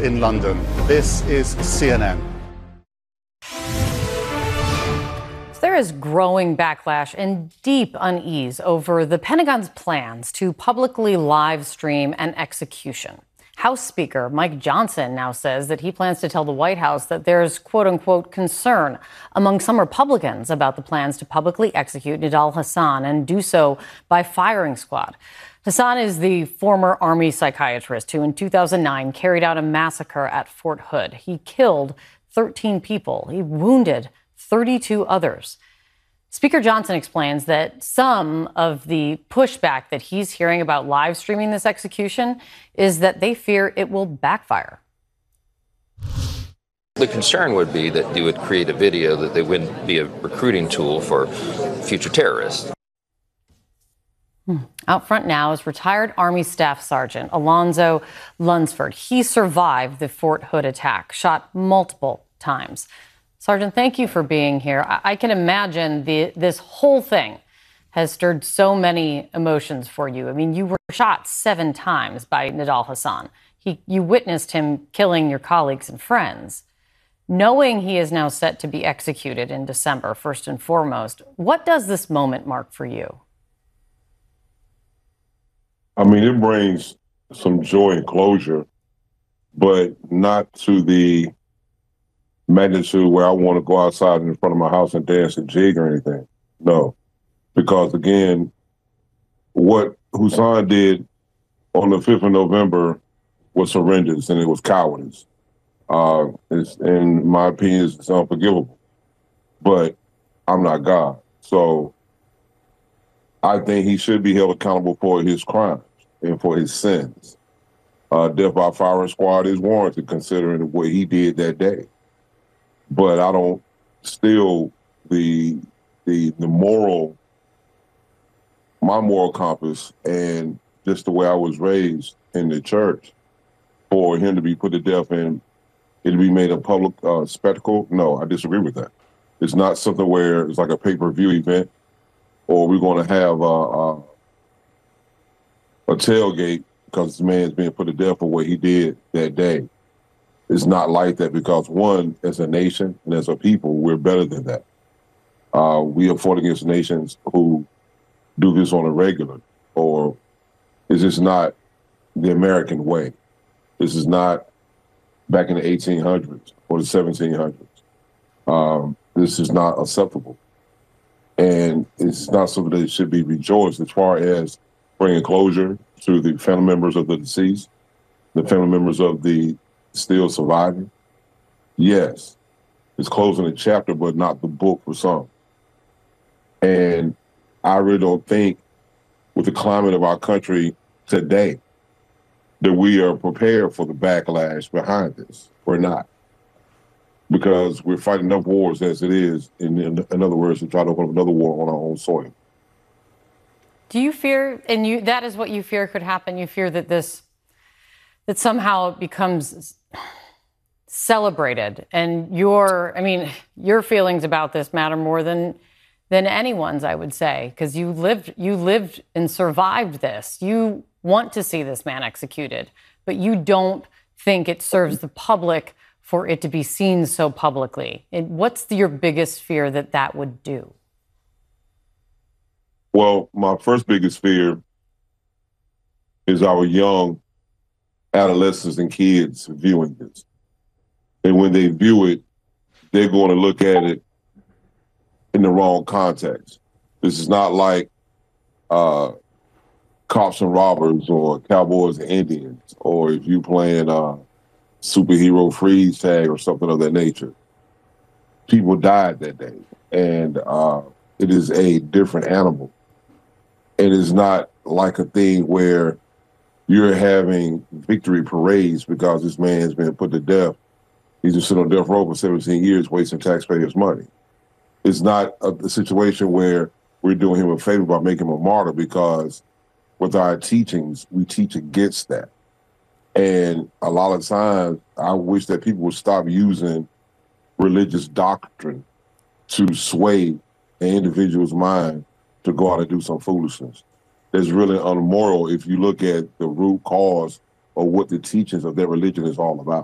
in London. This is CNN. There is growing backlash and deep unease over the Pentagon's plans to publicly live stream an execution. House Speaker Mike Johnson now says that he plans to tell the White House that there's, quote unquote, concern among some Republicans about the plans to publicly execute Nidal Hasan and do so by firing squad. Hasan is the former Army psychiatrist who in 2009 carried out a massacre at Fort Hood. He killed 13 people. He wounded 32 others. Speaker Johnson explains that some of the pushback that he's hearing about live streaming this execution is that they fear it will backfire. The concern would be that you would create a video that they wouldn't be a recruiting tool for future terrorists. Out front now is retired Army Staff Sergeant Alonzo Lunsford. He survived the Fort Hood attack, shot multiple times. Sergeant, thank you for being here. I can imagine this whole thing has stirred so many emotions for you. I mean, you were shot 7 times by Nidal Hasan. You witnessed him killing your colleagues and friends. Knowing he is now set to be executed in December, first and foremost, what does this moment mark for you? I mean, it brings some joy and closure, but not to the magnitude where I want to go outside in front of my house and dance and jig or anything. No, because again, what Hasan did on the 5th of November was horrendous and it was cowardice. In my opinion, it's unforgivable. But I'm not God. So I think he should be held accountable for his crimes and for his sins. Death by firing squad is warranted considering what he did that day. But I don't steal my moral compass and just the way I was raised in the church for him to be put to death and it to be made a public spectacle. No, I disagree with that. It's not something where it's like a pay-per-view event or we're going to have a tailgate because this man's being put to death for what he did that day. It's not like that because, one, as a nation and as a people, we're better than that. We have fought against nations who do this on a regular, or is this not the American way? This is not back in the 1800s or the 1700s. This is not acceptable. And it's not something that should be rejoiced as far as bringing closure to the family members of the deceased, the family members of the still surviving. Yes, it's closing a chapter, but not the book for some. And I really don't think with the climate of our country today that we are prepared for the backlash behind this. We're not. Because we're fighting enough wars as it is, in other words, to try to open up another war on our own soil. Do you fear, and that is what you fear could happen, you fear that that somehow it becomes celebrated and your feelings about this matter more than anyone's, I would say, because you lived and survived this. You want to see this man executed, but you don't think it serves the public for it to be seen so publicly. What's your biggest fear that would do? Well, my first biggest fear is our young adolescents and kids viewing this. And when they view it, they're going to look at it in the wrong context. This is not like cops and robbers or cowboys and Indians, or if you playing superhero freeze tag or something of that nature. People died that day, and it is a different animal. It is not like a thing where you're having victory parades because this man has been put to death. He's just sitting on death row for 17 years wasting taxpayers' money. It's not a situation where we're doing him a favor by making him a martyr, because with our teachings, we teach against that. And a lot of times, I wish that people would stop using religious doctrine to sway an individual's mind to go out and do some foolishness. It's really unmoral if you look at the root cause of what the teachings of their religion is all about.